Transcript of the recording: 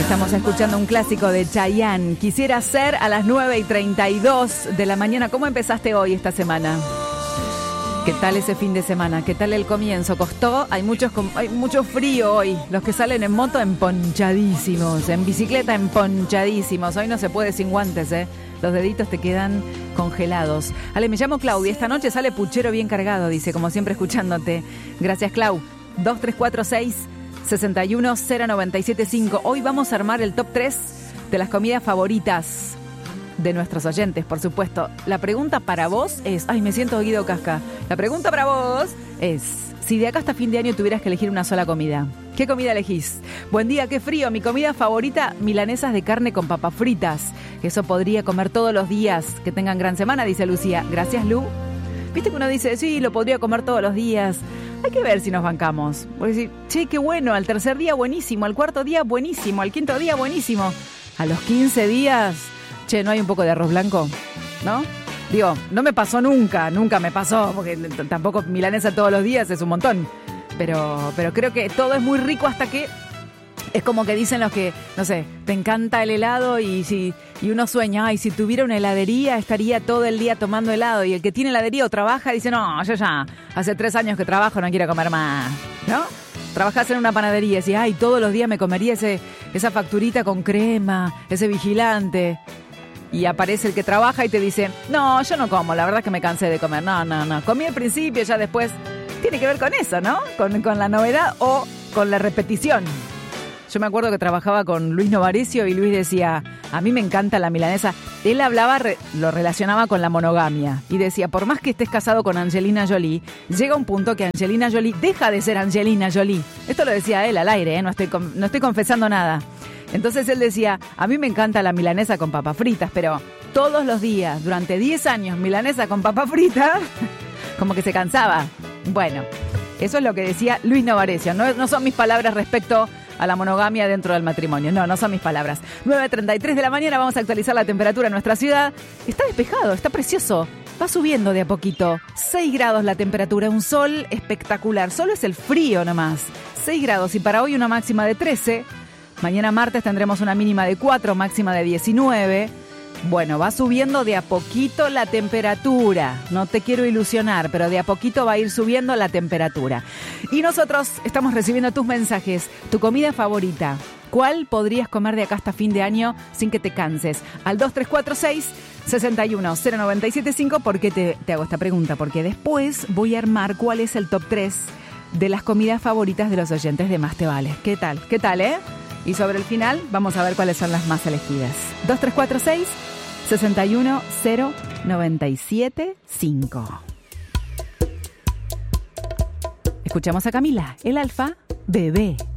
Estamos escuchando un clásico de Chayanne. Quisiera ser a las 9:32 de la mañana. ¿Cómo empezaste hoy esta semana? ¿Qué tal ese fin de semana? ¿Qué tal el comienzo? ¿Costó? Hay mucho frío hoy. Los que salen en moto emponchadísimos, en bicicleta emponchadísimos. Hoy no se puede sin guantes, ¿eh? Los deditos te quedan congelados. Ale, me llamo Claudia. Esta noche sale puchero bien cargado, dice, como siempre escuchándote. Gracias, Clau. 2346-61097.5. Hoy vamos a armar el top 3 de las comidas favoritas de nuestros oyentes, por supuesto. La pregunta para vos es... Ay, me siento Guido Casca. La pregunta para vos es... Si de acá hasta fin de año tuvieras que elegir una sola comida, ¿qué comida elegís? Buen día, qué frío. Mi comida favorita, milanesas de carne con papas fritas. Eso podría comer todos los días. Que tengan gran semana, dice Lucía. Gracias, Lu. Viste que uno dice, sí, lo podría comer todos los días. Hay que ver si nos bancamos. Porque decir, che, qué bueno, al tercer día buenísimo, al cuarto día buenísimo, al quinto día buenísimo. A los 15 días... Che, ¿no hay un poco de arroz blanco? ¿No? Digo, no me pasó nunca me pasó, porque tampoco milanesa todos los días es un montón. Pero creo que todo es muy rico hasta que... Es como que dicen los que, no sé, te encanta el helado y uno sueña, ay, si tuviera una heladería estaría todo el día tomando helado. Y el que tiene heladería o trabaja dice, no, yo ya hace 3 años que trabajo, no quiero comer más, ¿no? Trabajás en una panadería y decís, ay, todos los días me comería esa facturita con crema, ese vigilante. Y aparece el que trabaja y te dice, no, yo no como, la verdad es que me cansé de comer. No. Comí al principio, ya después. Tiene que ver con eso, ¿no? Con la novedad o con la repetición. Yo me acuerdo que trabajaba con Luis Novarecio y Luis decía, a mí me encanta la milanesa. Él hablaba, lo relacionaba con la monogamia. Y decía, por más que estés casado con Angelina Jolie, llega un punto que Angelina Jolie deja de ser Angelina Jolie. Esto lo decía él al aire, ¿eh? No estoy confesando nada. Entonces él decía, a mí me encanta la milanesa con papas fritas, pero todos los días, durante 10 años, milanesa con papas fritas, como que se cansaba. Bueno, eso es lo que decía Luis Novarecio. No son mis palabras respecto a la monogamia dentro del matrimonio. No son mis palabras. 9:33 de la mañana, vamos a actualizar la temperatura en nuestra ciudad. Está despejado, está precioso. Va subiendo de a poquito. 6 grados la temperatura, un sol espectacular. Solo es el frío nomás. 6 grados y para hoy una máxima de 13. Mañana martes tendremos una mínima de 4, máxima de 19. Bueno, va subiendo de a poquito la temperatura. No te quiero ilusionar, pero de a poquito va a ir subiendo la temperatura. Y nosotros estamos recibiendo tus mensajes. Tu comida favorita. ¿Cuál podrías comer de acá hasta fin de año sin que te canses? Al 2346-61097.5. ¿Por qué te hago esta pregunta? Porque después voy a armar cuál es el top 3 de las comidas favoritas de los oyentes de Más Te Vale. ¿Qué tal? ¿Qué tal, Y sobre el final, vamos a ver cuáles son las más elegidas. 2346-61097.5. Escuchamos a Camila, el Alfa, Bebé.